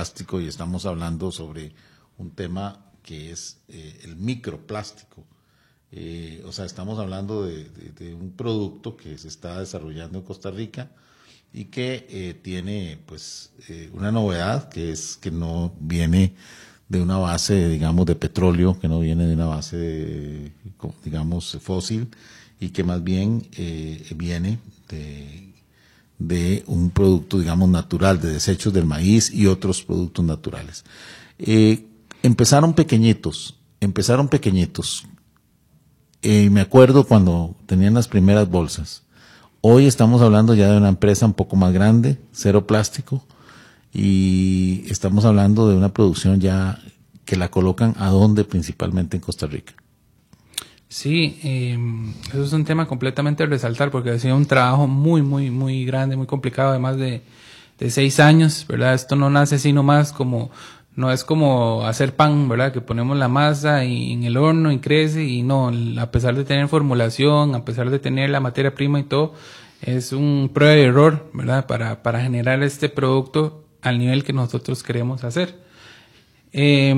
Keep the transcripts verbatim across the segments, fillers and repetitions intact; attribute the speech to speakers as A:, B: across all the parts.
A: plástico y estamos hablando sobre un tema que es eh, el microplástico. Eh, o sea, estamos hablando de, de, de un producto que se está desarrollando en Costa Rica y que eh, tiene pues eh, una novedad, que es que no viene de una base, digamos, de petróleo, que no viene de una base, de, digamos, fósil, y que más bien eh, viene de, de un producto, digamos, natural, de desechos del maíz y otros productos naturales. Eh, empezaron pequeñitos, empezaron pequeñitos. Eh, me acuerdo cuando tenían las primeras bolsas. Hoy estamos hablando ya de una empresa un poco más grande, cero plástico, y estamos hablando de una producción ya que la colocan ¿a dónde? Principalmente en Costa Rica.
B: Sí, eh, eso es un tema completamente a resaltar porque ha sido un trabajo muy, muy, muy grande, muy complicado, además de, de seis años, ¿verdad? Esto no nace así nomás como, no es como hacer pan, ¿verdad? Que ponemos la masa y, en el horno y crece y no, a pesar de tener formulación, a pesar de tener la materia prima y todo, es un prueba y error, ¿verdad? Para, para generar este producto al nivel que nosotros queremos hacer. Eh,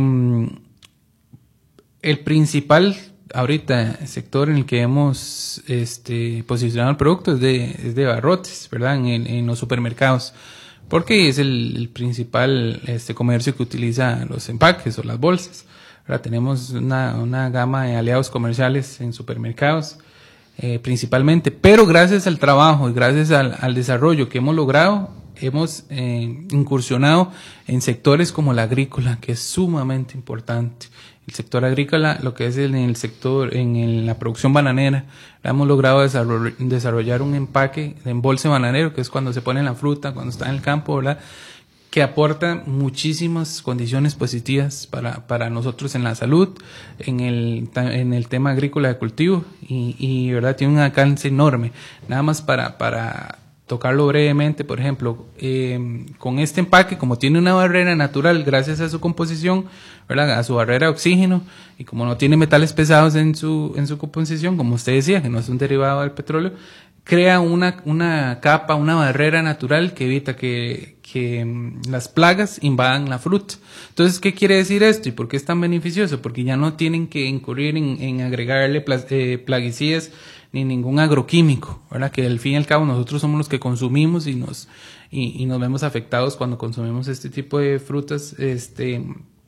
B: el principal ahorita sector en el que hemos este, posicionado el producto es de, es de barrotes, ¿verdad? En, el, en los supermercados, porque es el, el principal este, comercio que utiliza los empaques o las bolsas. Ahora tenemos una, una gama de aliados comerciales en supermercados, eh, principalmente, pero gracias al trabajo y gracias al, al desarrollo que hemos logrado, hemos eh, incursionado en sectores como la agrícola, que es sumamente importante. El sector agrícola, lo que es en el sector, en el, la producción bananera, hemos logrado desarroll, desarrollar un empaque de embolse bananero, que es cuando se pone la fruta, cuando está en el campo, ¿verdad? Que aporta muchísimas condiciones positivas para, para nosotros en la salud, en el, en el tema agrícola de cultivo, y, y ¿verdad? Tiene un alcance enorme. Nada más para, para tocarlo brevemente, por ejemplo, eh, con este empaque, como tiene una barrera natural gracias a su composición, ¿verdad? A su barrera de oxígeno, y como no tiene metales pesados en su, en su composición, como usted decía, que no es un derivado del petróleo, crea una, una capa, una barrera natural que evita que, que um, las plagas invadan la fruta. Entonces, ¿qué quiere decir esto y por qué es tan beneficioso? Porque ya no tienen que incurrir en, en agregarle pla- eh, plaguicidas ni ningún agroquímico, ¿verdad? Que al fin y al cabo nosotros somos los que consumimos y nos y, y nos vemos afectados cuando consumimos este tipo de frutas. Este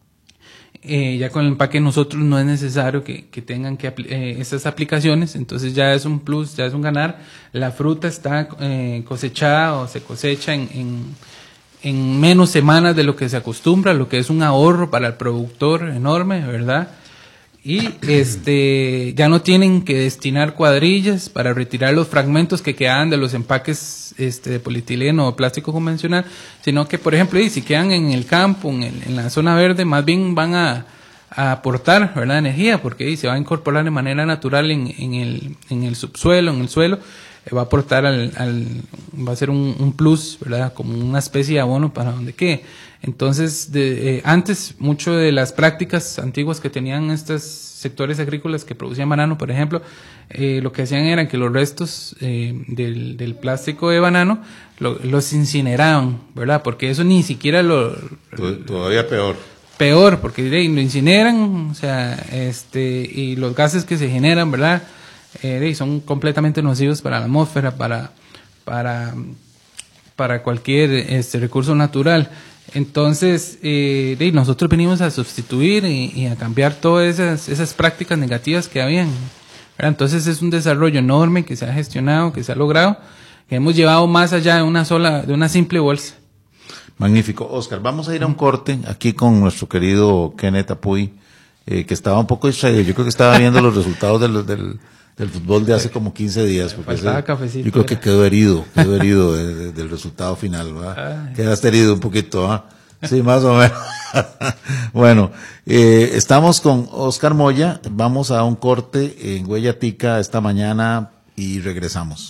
B: eh, ya con el empaque nosotros no es necesario que, que tengan que apl- eh, estas aplicaciones, entonces ya es un plus, ya es un ganar. La fruta está eh, cosechada o se cosecha en, en en menos semanas de lo que se acostumbra, lo que es un ahorro para el productor enorme, ¿verdad? Y este ya no tienen que destinar cuadrillas para retirar los fragmentos que quedan de los empaques este, de polietileno o plástico convencional, sino que, por ejemplo, y si quedan en el campo, en, el, en la zona verde, más bien van a, a aportar, ¿verdad?, energía, porque y se va a incorporar de manera natural en, en, el, en el subsuelo, en el suelo, eh, va a aportar al, al va a ser un, un plus, ¿verdad?, como una especie de abono para donde quede. Entonces, de, eh, antes, mucho de las prácticas antiguas que tenían estos sectores agrícolas que producían banano, por ejemplo, eh, lo que hacían era que los restos eh, del, del plástico de banano lo, los incineraban, ¿verdad? Porque eso ni siquiera lo...
A: Todavía peor.
B: Peor, porque de, lo incineran, o sea, este y los gases que se generan, ¿verdad? Eh, de, son completamente nocivos para la atmósfera, para, para, para cualquier este recurso natural. Entonces, eh, de, nosotros venimos a sustituir y, y a cambiar todas esas, esas prácticas negativas que habían, ¿verdad? Entonces es un desarrollo enorme que se ha gestionado, que se ha logrado, que hemos llevado más allá de una sola, de una simple bolsa.
A: Magnífico. Oscar, vamos a ir a un corte aquí con nuestro querido Kenneth Apuy, eh, que estaba un poco distraído. Yo creo que estaba viendo los resultados del, del, del fútbol de hace como quince días. Porque
B: Faltaba
A: ese,
B: cafecito,
A: yo creo que
B: ¿verdad?
A: quedó herido, quedó herido de, de, del resultado final, ¿verdad? Ay. Quedaste herido un poquito, ¿ah? ¿eh? Sí, más o menos. Bueno, eh, estamos con Oscar Moya. Vamos a un corte en Huella Tica esta mañana y regresamos.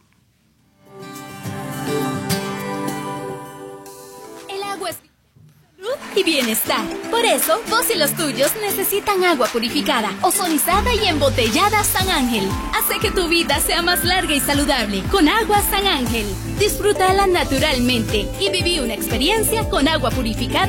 C: Y bienestar. Por eso, vos y los tuyos necesitan agua purificada, ozonizada y embotellada San Ángel. Hace que tu vida sea más larga y saludable con agua San Ángel. Disfrútala naturalmente y viví una experiencia con agua purificada